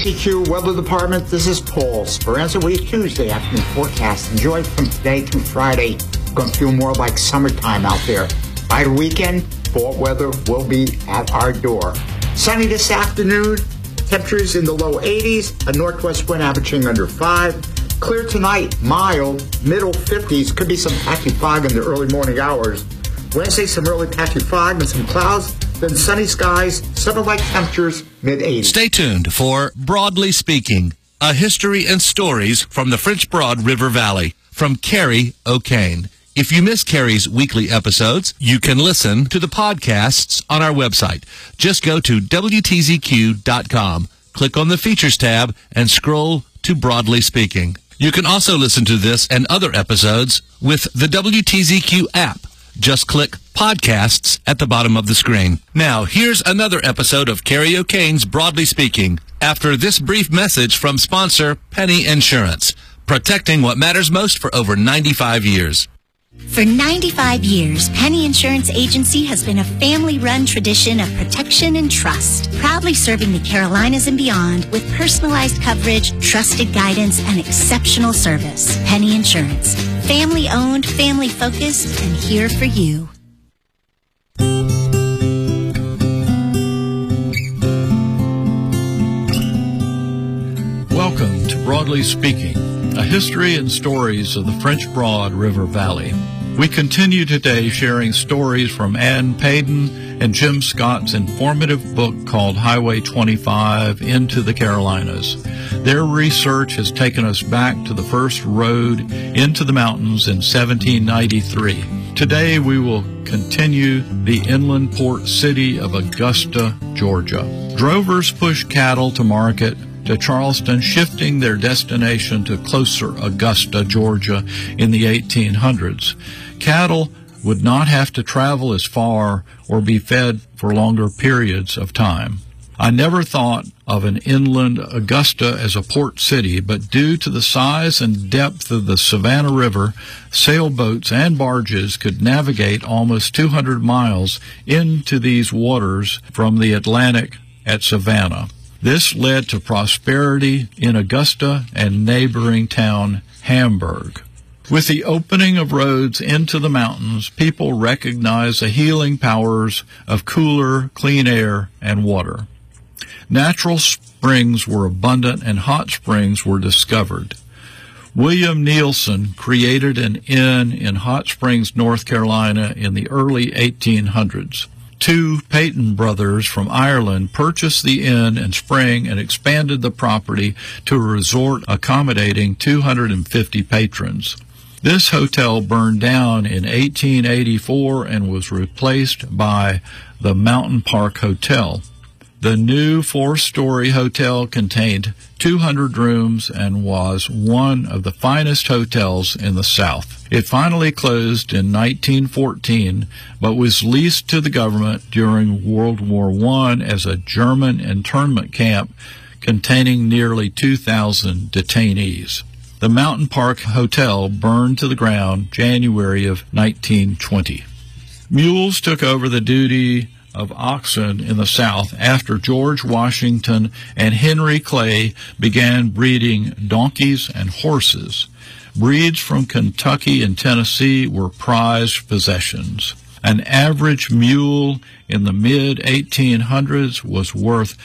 WTQ Weather Department, this is Paul Speranza with your Tuesday afternoon forecast. Enjoy from today through Friday. Going to feel more like summertime out there. By the weekend, fall weather will be at our door. Sunny this afternoon, temperatures in the low 80s, a northwest wind averaging under 5. Clear tonight, mild, middle 50s, could be some patchy fog in the early morning hours. Wednesday, some early patchy fog and some clouds, then sunny skies, summer-like temperatures, mid-80s. Stay tuned for Broadly Speaking, a history and stories from the French Broad River Valley, from Carrie O'Kane. If you miss Carrie's weekly episodes, you can listen to the podcasts on our website. Just go to WTZQ.com, click on the Features tab, and scroll to Broadly Speaking. You can also listen to this and other episodes with the WTZQ app. Just click Podcasts at the bottom of the screen. Now, here's another episode of Carrie O'Kane's Broadly Speaking, after this brief message from sponsor Penny Insurance, protecting what matters most for over 95 years. For 95 years, Penny Insurance Agency has been a family-run tradition of protection and trust, proudly serving the Carolinas and beyond with personalized coverage, trusted guidance, and exceptional service. Penny Insurance. Family-owned, family-focused, and here for you. Welcome to Broadly Speaking, a history and stories of the French Broad River Valley. We continue today sharing stories from Ann Payden and Jim Scott's informative book called Highway 25 Into the Carolinas. Their research has taken us back to the first road into the mountains in 1793. Today we will continue the inland port city of Augusta, Georgia. Drovers pushed cattle to market to Charleston, shifting their destination to closer Augusta, Georgia in the 1800s. Cattle would not have to travel as far or be fed for longer periods of time. I never thought of an inland Augusta as a port city, but due to the size and depth of the Savannah River, sailboats and barges could navigate almost 200 miles into these waters from the Atlantic at Savannah. This led to prosperity in Augusta and neighboring town Hamburg. With the opening of roads into the mountains, people recognized the healing powers of cooler, clean air and water. Natural springs were abundant and hot springs were discovered. William Nielsen created an inn in Hot Springs, North Carolina in the early 1800s. Two Peyton brothers from Ireland purchased the inn and spring and expanded the property to a resort accommodating 250 patrons. This hotel burned down in 1884 and was replaced by the Mountain Park Hotel. The new four-story hotel contained 200 rooms and was one of the finest hotels in the South. It finally closed in 1914, but was leased to the government during World War I as a German internment camp containing nearly 2,000 detainees. The Mountain Park Hotel burned to the ground January of 1920. Mules took over the duty of oxen in the South after George Washington and Henry Clay began breeding donkeys and horses. Breeds from Kentucky and Tennessee were prized possessions. An average mule in the mid-1800s was worth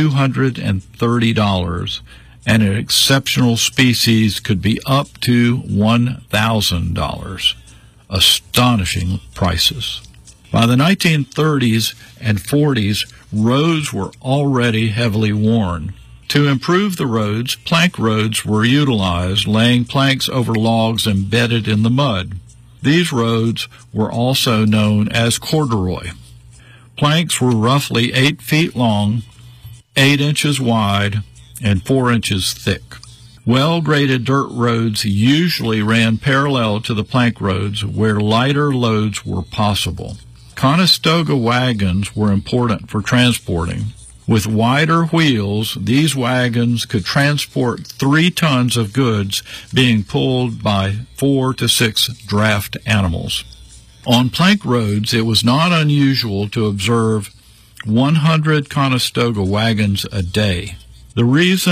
$230, and an exceptional species could be up to $1,000. Astonishing prices. By the 1930s and 40s, roads were already heavily worn. To improve the roads, plank roads were utilized, laying planks over logs embedded in the mud. These roads were also known as corduroy. Planks were roughly 8 feet long, 8 inches wide, and 4 inches thick. Well-graded dirt roads usually ran parallel to the plank roads where lighter loads were possible. Conestoga wagons were important for transporting. With wider wheels, these wagons could transport 3 tons of goods being pulled by 4 to 6 draft animals. On plank roads, it was not unusual to observe 100 Conestoga wagons a day. The reason